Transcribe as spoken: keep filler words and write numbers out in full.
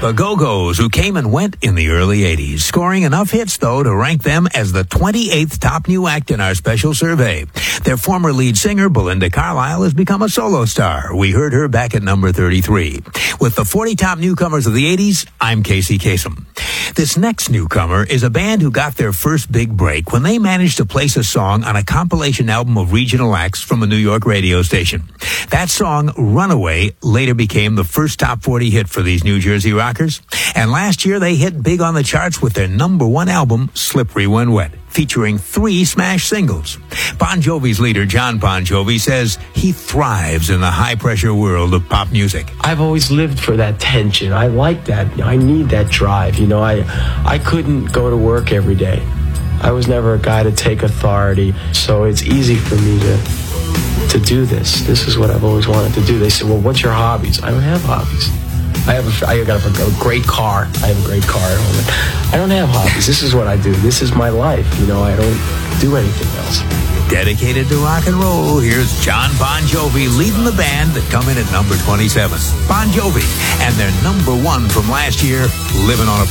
The Go-Go's, who came and went in the early eighties, scoring enough hits, though, to rank them as the twenty-eighth top new act in our special survey. Their former lead singer, Belinda Carlisle, has become a solo star. We heard her back at number thirty-three. With the forty top newcomers of the eighties, I'm Casey Kasem. This next newcomer is a band who got their first big break when they managed to place a song on a compilation album of regional acts from a New York radio station. That song, Runaway, later became the first top forty hit for these New Jersey rockers. And last year they hit big on the charts with their number one album, Slippery When Wet, featuring three smash singles. Bon Jovi's leader, John Bon Jovi, says he thrives in the high-pressure world of pop music. I've always lived for that tension. I like that. I need that drive. You know, I, I couldn't go to work every day. I was never a guy to take authority, so it's easy for me to, to do this. This is what I've always wanted to do. They said, well, what's your hobbies? I don't have hobbies. I have a, I got a, a great car. I have a great car at home. I don't have hobbies. This is what I do. This is my life. You know, I don't do anything else. Dedicated to rock and roll, here's John Bon Jovi leading the band that come in at number twenty-seven. Bon Jovi and their number one from last year, Living on a